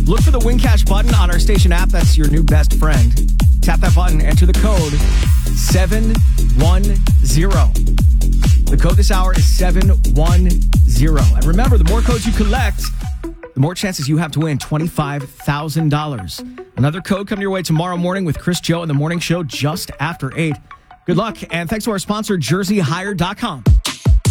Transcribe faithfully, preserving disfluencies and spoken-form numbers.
Look for the Win Cash button on our station app. That's your new best friend. Tap that button, enter the code seven one zero. The code this hour is seven one zero. And remember, the more codes you collect, the more chances you have to win twenty-five thousand dollars. Another code coming your way tomorrow morning with Chris Joe in the morning show just after eight. Good luck, and thanks to our sponsor, jersey hire dot com.